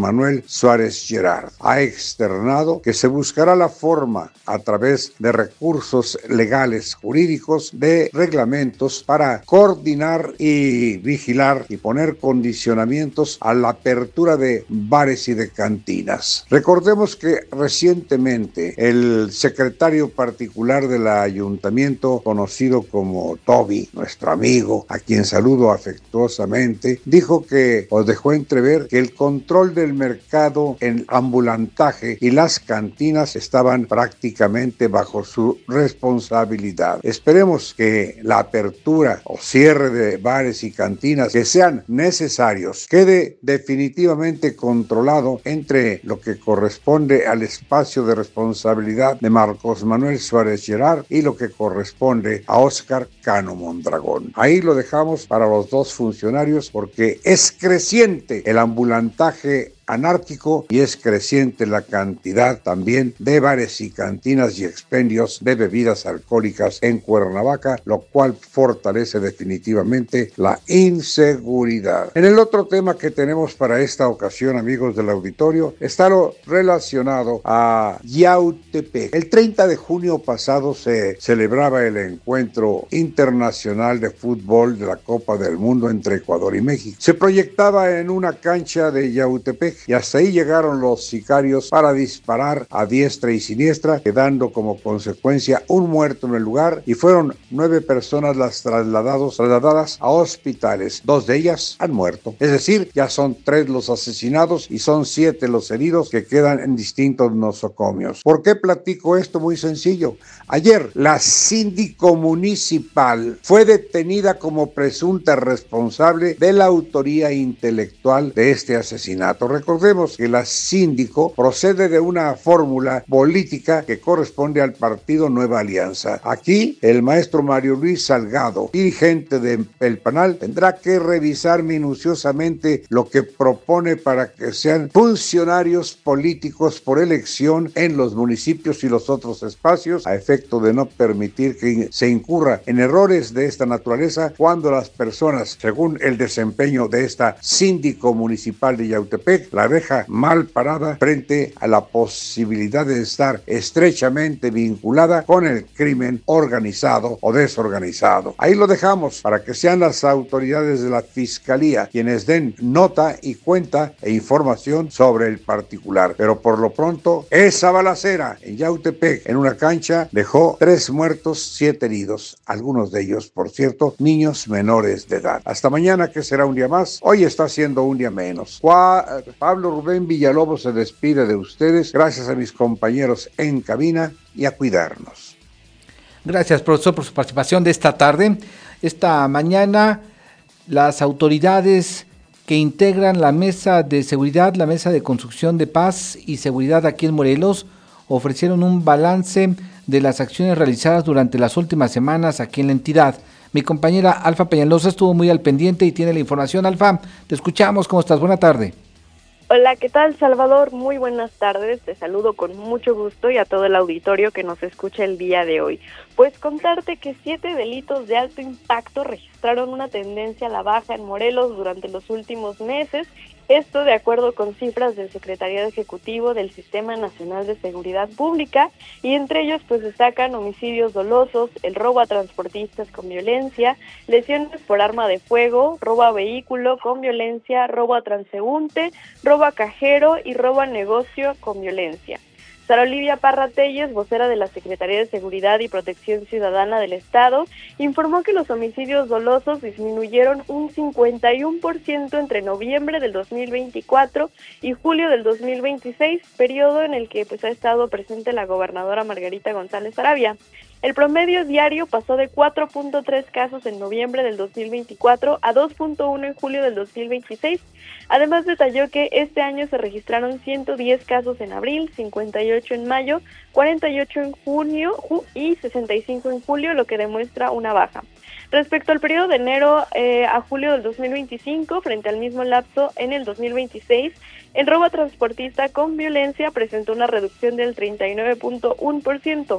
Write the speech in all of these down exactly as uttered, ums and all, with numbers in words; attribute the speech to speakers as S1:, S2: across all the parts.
S1: Manuel Suárez Gerard. Ha externado que se buscará la forma, a través de recursos legales jurídicos, de reglamentos para coordinar y vigilar y poner condicionamientos a la apertura de bares y de cantinas. Recordemos que recientemente el secretario particular del ayuntamiento, conocido como Toby, nuestro amigo, a quien saludo afectuosamente, dijo que, o dejó entrever, que el control del mercado en ambulantaje y las cantinas estaban prácticamente bajo su responsabilidad. Esperemos que la apertura o cierre de bares y cantinas que sean necesarios quede definitivamente controlado entre lo que corresponde al espacio de responsabilidad de Marcos Manuel Suárez Gerard y lo que corresponde a Óscar Cano Mondragón. Ahí lo dejamos para los dos funcionarios, porque es creciente el ambulantaje anárquico y es creciente la cantidad también de bares y cantinas y expendios de bebidas alcohólicas en Cuernavaca, lo cual fortalece definitivamente la inseguridad. En el otro tema que tenemos para esta ocasión, amigos del auditorio, está lo relacionado a Yautepec. El treinta de junio pasado se celebraba el encuentro internacional de fútbol de la Copa del Mundo entre Ecuador y México. Se proyectaba en una cancha de Yautepec y hasta ahí llegaron los sicarios para disparar a diestra y siniestra, quedando como consecuencia un muerto en el lugar, y fueron nueve personas las trasladados, trasladadas a hospitales. Dos de ellas han muerto, es decir, ya son tres los asesinados y son siete los heridos que quedan en distintos nosocomios. ¿Por qué platico esto? Muy sencillo. Ayer la síndico municipal fue detenida como presunta responsable de la autoría intelectual de este asesinato. Recordemos que la síndico procede de una fórmula política que corresponde al partido Nueva Alianza. Aquí el maestro Mario Luis Salgado, dirigente del Panal, tendrá que revisar minuciosamente lo que propone para que sean funcionarios políticos por elección en los municipios y los otros espacios, a efecto de no permitir que se incurra en errores de esta naturaleza cuando las personas, según el desempeño de esta síndico municipal de Yautepec, la deja mal parada frente a la posibilidad de estar estrechamente vinculada con el crimen organizado o desorganizado. Ahí lo dejamos para que sean las autoridades de la Fiscalía quienes den nota y cuenta e información sobre el particular. Pero por lo pronto, esa balacera en Yautepec, en una cancha, dejó tres muertos, siete heridos, algunos de ellos, por cierto, niños menores de edad. Hasta mañana, que será un día más. Hoy está siendo un día menos. Juan, Pablo Rubén Villalobos se despide de ustedes. Gracias a mis compañeros en cabina y a cuidarnos.
S2: Gracias, profesor, por su participación de esta tarde. Esta mañana, las autoridades que integran la Mesa de Seguridad, la Mesa de Construcción de Paz y Seguridad aquí en Morelos, ofrecieron un balance de las acciones realizadas durante las últimas semanas aquí en la entidad. Mi compañera Alfa Peñalosa estuvo muy al pendiente y tiene la información. Alfa, te escuchamos. ¿Cómo estás? Buena tarde.
S3: Hola, ¿qué tal, Salvador? Muy buenas tardes, te saludo con mucho gusto y a todo el auditorio que nos escucha el día de hoy. Pues contarte que siete delitos de alto impacto registraron una tendencia a la baja en Morelos durante los últimos meses, esto de acuerdo con cifras del Secretariado Ejecutivo del Sistema Nacional de Seguridad Pública, y entre ellos pues destacan homicidios dolosos, el robo a transportistas con violencia, lesiones por arma de fuego, robo a vehículo con violencia, robo a transeúnte, robo a cajero y robo a negocio con violencia. Sara Olivia Parra Telles, vocera de la Secretaría de Seguridad y Protección Ciudadana del Estado, informó que los homicidios dolosos disminuyeron un cincuenta y uno por ciento entre noviembre del dos mil veinticuatro y julio del dos mil veintiséis, periodo en el que pues, ha estado presente la gobernadora Margarita González Arabia. El promedio diario pasó de cuatro punto tres casos en noviembre del dos mil veinticuatro a dos punto uno en julio del dos mil veintiséis. Además detalló que este año se registraron ciento diez casos en abril, cincuenta y ocho en mayo, cuarenta y ocho en junio y sesenta y cinco en julio, lo que demuestra una baja. Respecto al periodo de enero eh, a julio del dos mil veinticinco, frente al mismo lapso en el dos mil veintiséis, el robo a transportista con violencia presentó una reducción del treinta y nueve punto uno por ciento.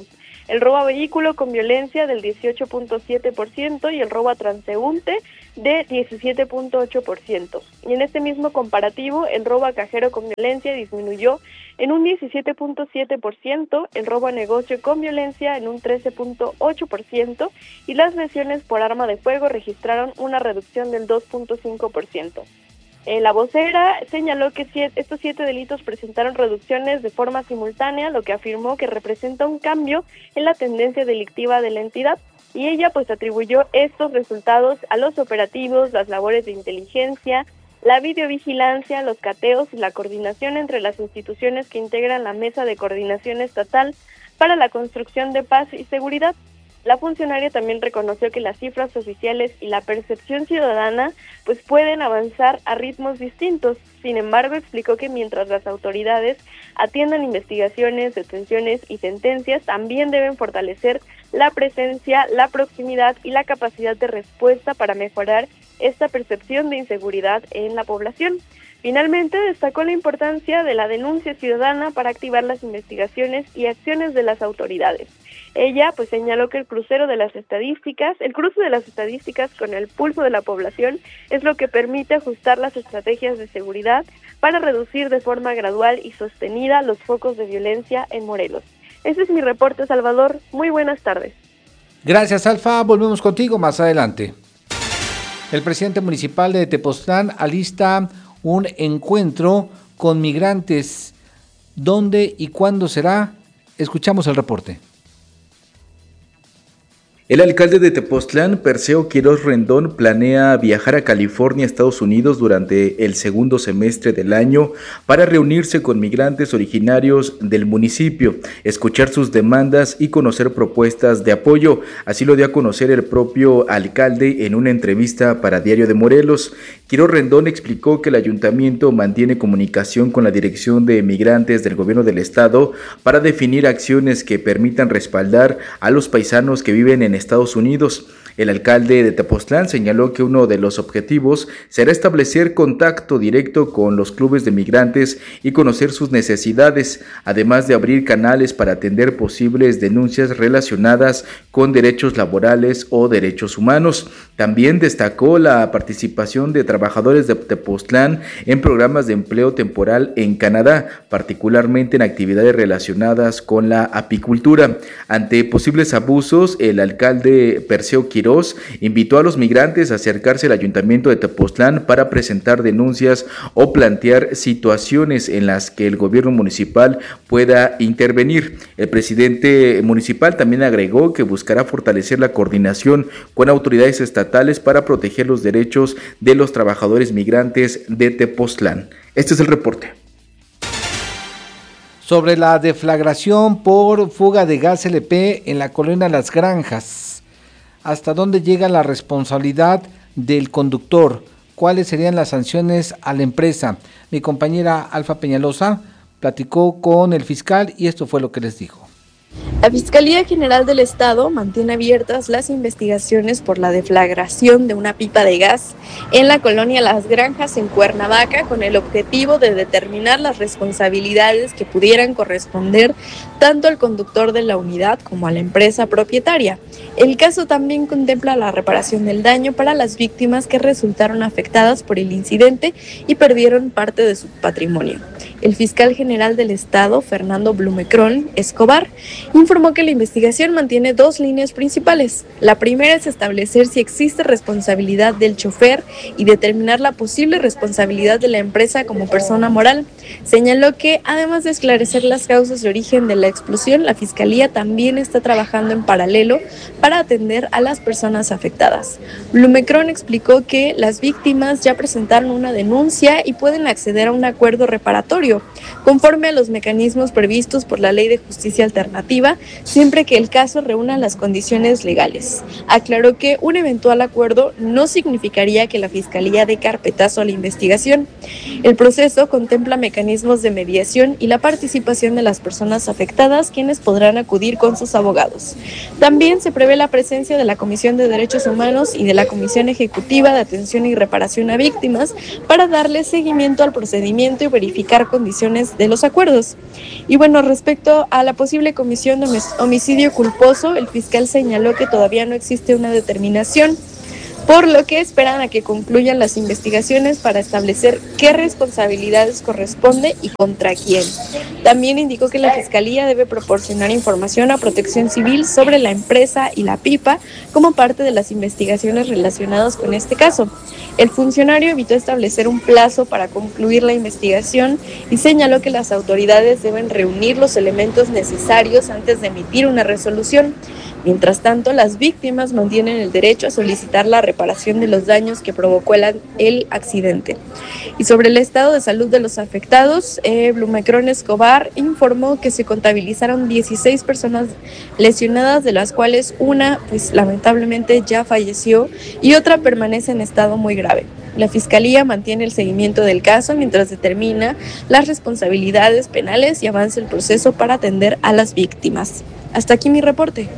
S3: el robo a vehículo con violencia del dieciocho punto siete por ciento y el robo a transeúnte de diecisiete punto ocho por ciento. Y en este mismo comparativo, el robo a cajero con violencia disminuyó en un diecisiete punto siete por ciento, el robo a negocio con violencia en un trece punto ocho por ciento y las lesiones por arma de fuego registraron una reducción del dos punto cinco por ciento. Eh, la vocera señaló que siete, estos siete delitos presentaron reducciones de forma simultánea, lo que afirmó que representa un cambio en la tendencia delictiva de la entidad. Y ella pues atribuyó estos resultados a los operativos, las labores de inteligencia, la videovigilancia, los cateos y la coordinación entre las instituciones que integran la Mesa de Coordinación Estatal para la Construcción de Paz y Seguridad. La funcionaria también reconoció que las cifras oficiales y la percepción ciudadana pues pueden avanzar a ritmos distintos. Sin embargo, explicó que mientras las autoridades atiendan investigaciones, detenciones y sentencias, también deben fortalecer la presencia, la proximidad y la capacidad de respuesta para mejorar esta percepción de inseguridad en la población. Finalmente, destacó la importancia de la denuncia ciudadana para activar las investigaciones y acciones de las autoridades. Ella pues señaló que el crucero de las estadísticas, el cruce de las estadísticas con el pulso de la población es lo que permite ajustar las estrategias de seguridad para reducir de forma gradual y sostenida los focos de violencia en Morelos. Ese es mi reporte, Salvador. Muy buenas tardes.
S2: Gracias, Alfa. Volvemos contigo más adelante. El presidente municipal de Tepoztlán alista un encuentro con migrantes. ¿Dónde y cuándo será? Escuchamos el reporte.
S4: El alcalde de Tepoztlán, Perseo Quiroz Rendón, planea viajar a California, Estados Unidos, durante el segundo semestre del año para reunirse con migrantes originarios del municipio, escuchar sus demandas y conocer propuestas de apoyo. Así lo dio a conocer el propio alcalde en una entrevista para Diario de Morelos. Quiroz Rendón explicó que el ayuntamiento mantiene comunicación con la Dirección de Migrantes del Gobierno del Estado para definir acciones que permitan respaldar a los paisanos que viven en Estados Unidos. El alcalde de Tepoztlán señaló que uno de los objetivos será establecer contacto directo con los clubes de migrantes y conocer sus necesidades, además de abrir canales para atender posibles denuncias relacionadas con derechos laborales o derechos humanos. También destacó la participación de trabajadores de Tepoztlán en programas de empleo temporal en Canadá, particularmente en actividades relacionadas con la apicultura. Ante posibles abusos, el alcalde Perseo Quiroz invitó a los migrantes a acercarse al ayuntamiento de Tepoztlán para presentar denuncias o plantear situaciones en las que el gobierno municipal pueda intervenir. El presidente municipal también agregó que buscará fortalecer la coordinación con autoridades estatales para proteger los derechos de los trabajadores migrantes de Tepoztlán. Este es el reporte.
S2: Sobre la deflagración por fuga de gas L P en la colonia Las Granjas. ¿Hasta dónde llega la responsabilidad del conductor? ¿Cuáles serían las sanciones a la empresa? Mi compañera Alfa Peñalosa platicó con el fiscal y esto fue lo que les dijo.
S5: La Fiscalía General del Estado mantiene abiertas las investigaciones por la deflagración de una pipa de gas en la colonia Las Granjas en Cuernavaca, con el objetivo de determinar las responsabilidades que pudieran corresponder tanto al conductor de la unidad como a la empresa propietaria. El caso también contempla la reparación del daño para las víctimas que resultaron afectadas por el incidente y perdieron parte de su patrimonio. El fiscal general del Estado, Fernando Blumecron Escobar, informó que la investigación mantiene dos líneas principales. La primera es establecer si existe responsabilidad del chofer y determinar la posible responsabilidad de la empresa como persona moral. Señaló que, además de esclarecer las causas de origen de la explosión, la Fiscalía también está trabajando en paralelo para atender a las personas afectadas. Blumecron explicó que las víctimas ya presentaron una denuncia y pueden acceder a un acuerdo reparatorio, conforme a los mecanismos previstos por la Ley de Justicia Alternativa, siempre que el caso reúna las condiciones legales. Aclaró que un eventual acuerdo no significaría que la Fiscalía dé carpetazo a la investigación. El proceso contempla mecanismos de mediación y la participación de las personas afectadas, quienes podrán acudir con sus abogados. También se prevé la presencia de la Comisión de Derechos Humanos y de la Comisión Ejecutiva de Atención y Reparación a Víctimas para darle seguimiento al procedimiento y verificar condiciones de los acuerdos. Y bueno, respecto a la posible comisión de homicidio culposo, el fiscal señaló que todavía no existe una determinación, por lo que esperan a que concluyan las investigaciones para establecer qué responsabilidades corresponde y contra quién. También indicó que la Fiscalía debe proporcionar información a Protección Civil sobre la empresa y la pipa como parte de las investigaciones relacionadas con este caso. El funcionario evitó establecer un plazo para concluir la investigación y señaló que las autoridades deben reunir los elementos necesarios antes de emitir una resolución. Mientras tanto, las víctimas mantienen el derecho a solicitar la reparación de los daños que provocó el, el accidente. Y sobre el estado de salud de los afectados, eh, Blumecron Escobar informó que se contabilizaron dieciséis personas lesionadas, de las cuales una, pues lamentablemente ya falleció y otra permanece en estado muy grave. La Fiscalía mantiene el seguimiento del caso mientras determina las responsabilidades penales y avanza el proceso para atender a las víctimas. Hasta aquí mi reporte.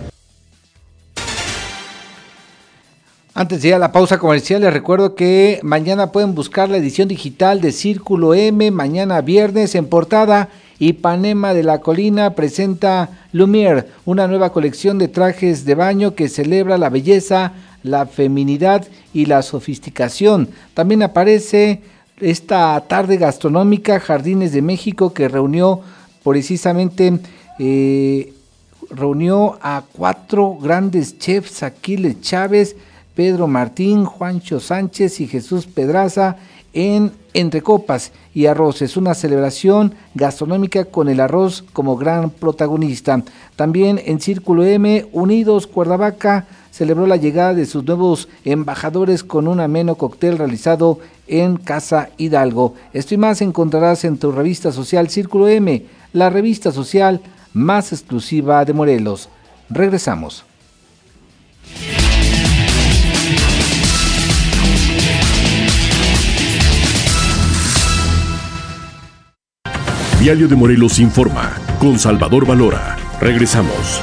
S2: Antes de ir a la pausa comercial, les recuerdo que mañana pueden buscar la edición digital de Círculo M. Mañana viernes, en portada, Ipanema de la Colina presenta Lumière, una nueva colección de trajes de baño que celebra la belleza, la feminidad y la sofisticación. También aparece esta tarde gastronómica Jardines de México, que reunió precisamente eh, reunió a cuatro grandes chefs: Aquiles Chávez, Pedro Martín, Juancho Sánchez y Jesús Pedraza, en Entre Copas y Arroz. Es una celebración gastronómica con el arroz como gran protagonista. También en Círculo M, Unidos Cuernavaca celebró la llegada de sus nuevos embajadores con un ameno cóctel realizado en Casa Hidalgo. Esto y más encontrarás en tu revista social Círculo M, la revista social más exclusiva de Morelos. Regresamos.
S6: Diario de Morelos informa, con Salvador Valora. Regresamos.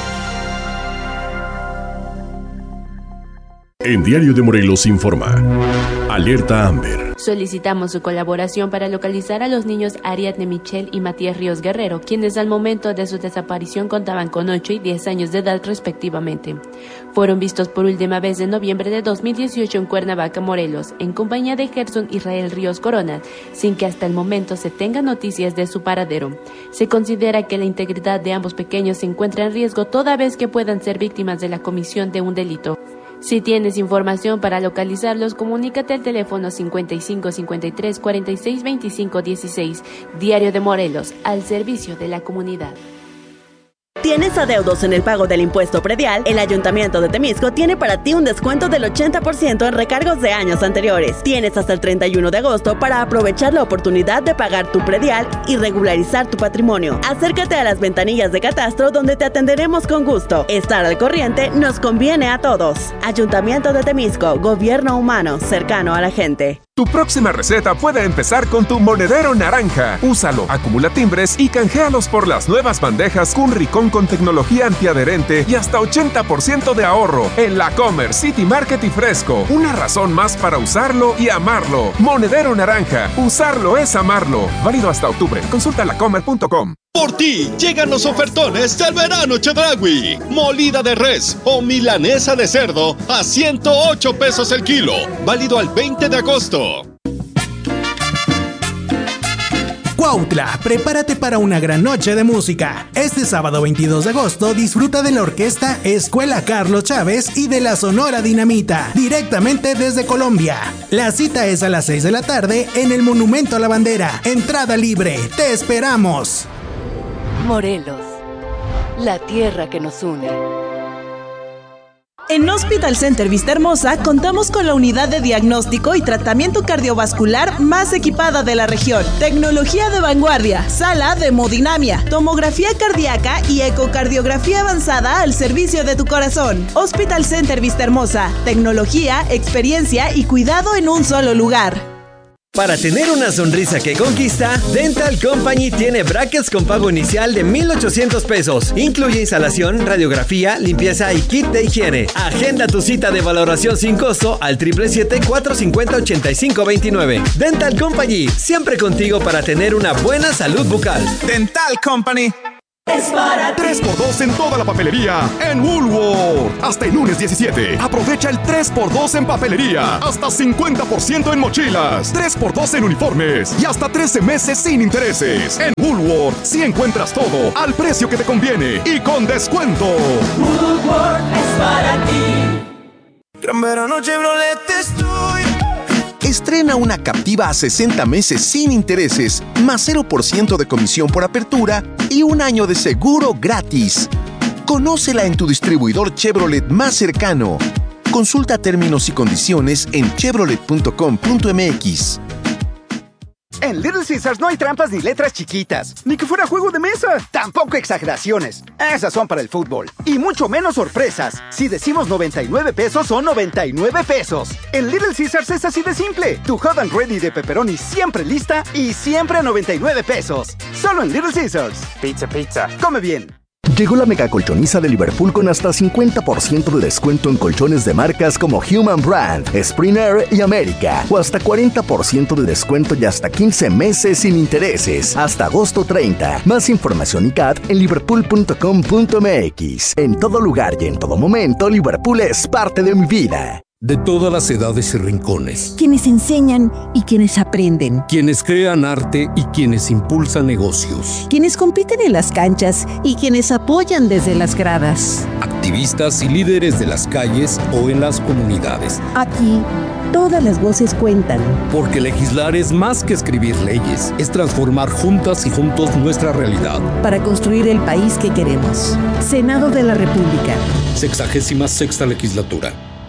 S6: En Diario de Morelos informa, alerta Amber.
S7: Solicitamos su colaboración para localizar a los niños Ariadne Michelle y Matías Ríos Guerrero, quienes al momento de su desaparición contaban con ocho y diez años de edad respectivamente. Fueron vistos por última vez en noviembre de dos mil dieciocho en Cuernavaca, Morelos, en compañía de Gerson Israel Ríos Corona, sin que hasta el momento se tenga noticias de su paradero. Se considera que la integridad de ambos pequeños se encuentra en riesgo toda vez que puedan ser víctimas de la comisión de un delito. Si tienes información para localizarlos, comunícate al teléfono cincuenta y cinco cincuenta y tres cuarenta y seis veinticinco dieciséis. Diario de Morelos, al servicio de la comunidad.
S8: ¿Tienes adeudos en el pago del impuesto predial? El Ayuntamiento de Temisco tiene para ti un descuento del ochenta por ciento en recargos de años anteriores. Tienes hasta el treinta y uno de agosto para aprovechar la oportunidad de pagar tu predial y regularizar tu patrimonio. Acércate a las ventanillas de catastro, donde te atenderemos con gusto. Estar al corriente nos conviene a todos. Ayuntamiento de Temisco, gobierno humano, cercano a la gente.
S9: Tu próxima receta puede empezar con tu monedero naranja. Úsalo, acumula timbres y canjealos por las nuevas bandejas Cunricón con tecnología antiadherente y hasta ochenta por ciento de ahorro en La Comer, City Market y Fresco. Una razón más para usarlo y amarlo. Monedero naranja. Usarlo es amarlo. Válido hasta octubre. Consulta lacomer punto com.
S10: Por ti, llegan los ofertones del verano Chedraui. Molida de res o milanesa de cerdo a ciento ocho pesos el kilo. Válido al veinte de agosto.
S11: Cuautla, prepárate para una gran noche de música. Este sábado veintidós de agosto disfruta de la orquesta Escuela Carlos Chávez y de la Sonora Dinamita, directamente desde Colombia. La cita es a las seis de la tarde en el Monumento a la Bandera. Entrada libre. ¡Te esperamos!
S12: Morelos, la tierra que nos une.
S13: En Hospital Center Vista Hermosa contamos con la unidad de diagnóstico y tratamiento cardiovascular más equipada de la región. Tecnología de vanguardia, sala de hemodinamia, tomografía cardíaca y ecocardiografía avanzada al servicio de tu corazón. Hospital Center Vista Hermosa, tecnología, experiencia y cuidado en un solo lugar.
S14: Para tener una sonrisa que conquista, Dental Company tiene brackets con pago inicial de mil ochocientos pesos. Incluye instalación, radiografía, limpieza y kit de higiene. Agenda tu cita de valoración sin costo al siete siete siete, cuatro cinco cero, ocho cinco dos nueve. Dental Company, siempre contigo para tener una buena salud bucal.
S15: Dental Company
S16: es para
S17: tres por dos en toda la papelería en Woolworth. Hasta el lunes diecisiete. Aprovecha el tres por dos en papelería. Hasta cincuenta por ciento en mochilas. tres por dos en uniformes. Y hasta trece meses sin intereses. En Woolworth sí encuentras todo al precio que te conviene y con descuento.
S16: Woolworth es para ti.
S18: Gran verano Chevrolet estoy.
S19: Estrena una Captiva a sesenta meses sin intereses, más cero por ciento de comisión por apertura y un año de seguro gratis. Conócela en tu distribuidor Chevrolet más cercano. Consulta términos y condiciones en chevrolet punto com punto m x.
S20: En Little Caesars no hay trampas ni letras chiquitas, ni que fuera juego de mesa. Tampoco exageraciones. Esas son para el fútbol. Y mucho menos sorpresas. Si decimos noventa y nueve pesos, son noventa y nueve pesos. En Little Caesars es así de simple. Tu hot and ready de pepperoni siempre lista y siempre a noventa y nueve pesos. Solo en Little Caesars.
S21: Pizza, pizza.
S20: Come bien.
S22: Llegó la mega colchoniza de Liverpool con hasta cincuenta por ciento de descuento en colchones de marcas como Human Brand, Springer y América. O hasta cuarenta por ciento de descuento y hasta quince meses sin intereses. Hasta agosto treinta. Más información y C A T en liverpool punto com punto m x. En todo lugar y en todo momento, Liverpool es parte de mi vida.
S6: De todas las edades y rincones.
S23: Quienes enseñan y quienes aprenden.
S6: Quienes crean arte y quienes impulsan negocios.
S23: Quienes compiten en las canchas y quienes apoyan desde las gradas.
S6: Activistas y líderes de las calles o en las comunidades.
S23: Aquí, todas las voces cuentan.
S6: Porque legislar es más que escribir leyes, es transformar juntas y juntos nuestra realidad.
S23: Para construir el país que queremos. Senado de la República.
S6: Sexagésima sexta legislatura.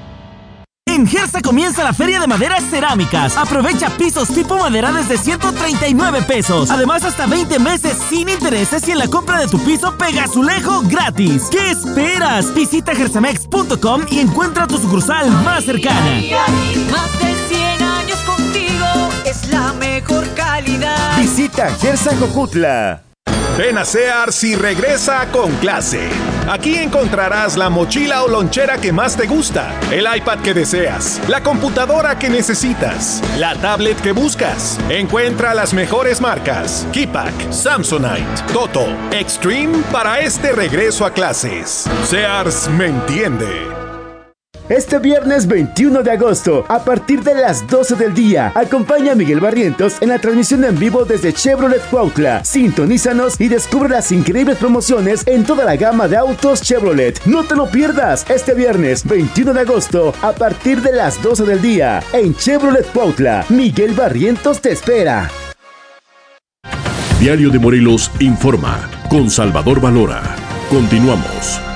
S24: En Gersa comienza la Feria de Maderas Cerámicas. Aprovecha pisos tipo madera desde ciento treinta y nueve pesos. Además, hasta veinte meses sin intereses y en la compra de tu piso pega azulejo gratis. ¿Qué esperas? Visita gersamex punto com y encuentra tu sucursal más cercana.
S16: Más de cien años contigo es la mejor calidad.
S25: Visita Gersa Jojutla.
S26: Ven a Sears y regresa con clase. Aquí encontrarás la mochila o lonchera que más te gusta, el iPad que deseas, la computadora que necesitas, la tablet que buscas. Encuentra las mejores marcas: Keypack, Samsonite, Toto, Extreme para este regreso a clases. Sears me entiende.
S25: Este viernes veintiuno de agosto, a partir de las doce del día, acompaña a Miguel Barrientos en la transmisión en vivo desde Chevrolet Cuautla. Sintonízanos y descubre las increíbles promociones en toda la gama de autos Chevrolet. No te lo pierdas, este viernes veintiuno de agosto, a partir de las doce del día, en Chevrolet Cuautla. Miguel Barrientos te espera.
S6: Diario de Morelos informa con Salvador Valora. Continuamos.